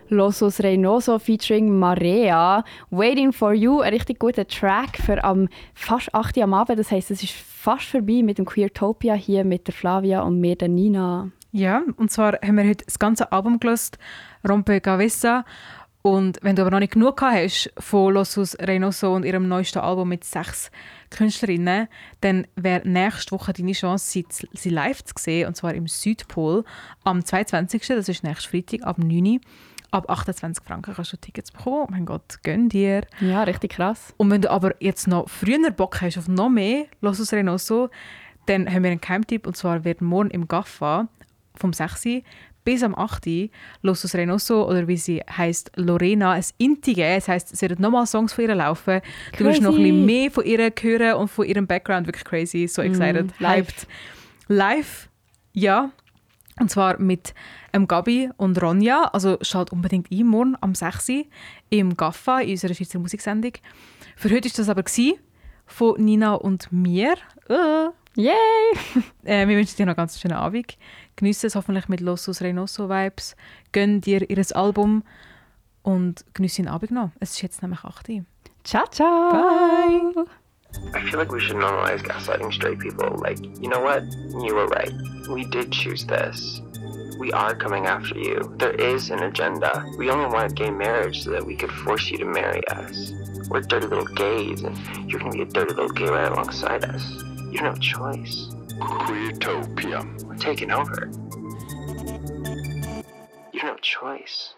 Losus Reynoso featuring Marea. Waiting for You, ein richtig guter Track für fast 8 Uhr am Abend. Das heisst, es ist fast vorbei mit dem Queertopia hier mit der Flavia und mir, der Nina. Ja, und zwar haben wir heute das ganze Album gehört, Rompe Cabeza. Und wenn du aber noch nicht genug hast von Losus Reynoso und ihrem neuesten Album mit 6 Künstlerinnen, dann wäre nächste Woche deine Chance, sie live zu sehen, und zwar im Südpol am 22. Das ist nächsten Freitag ab 9 Uhr. Ab 28 Franken kannst du Tickets bekommen. Oh mein Gott, gönn dir. Ja, richtig krass. Und wenn du aber jetzt noch früher Bock hast auf noch mehr Losus Reynoso, dann haben wir einen Geheimtipp, und zwar wird morgen im Gaffa vom 6 Uhr bis am 8 Uhr Losus Reynoso, oder wie sie heisst, Lorena, ein Inti geben. Das heisst, es werden nochmal Songs von ihr laufen. Du wirst noch ein bisschen mehr von ihr hören und von ihrem Background. Wirklich crazy, so excited. Hyped. Live, ja. Und zwar mit Gabi und Ronja. Also schalt unbedingt ein, morgen am 6 Uhr im Gaffa, in unserer Schweizer Musiksendung. Für heute war das aber von Nina und mir. Yay! Wir wünschen dir noch einen ganz schönen Abend. Geniessen es hoffentlich mit Losus Reynoso Vibes. Gönn dir ihr Album und geniessen den Abend noch. Es ist jetzt nämlich 8 Uhr. Ciao, ciao! Bye! I feel like we should normalize gaslighting straight people. Like, you know what? You were right. We did choose this. We are coming after you. There is an agenda. We only wanted gay marriage so that we could force you to marry us. We're dirty little gays, and you're gonna be a dirty little gay right alongside us. You don't have a choice. Queertopia. We're taking over. You don't have a choice.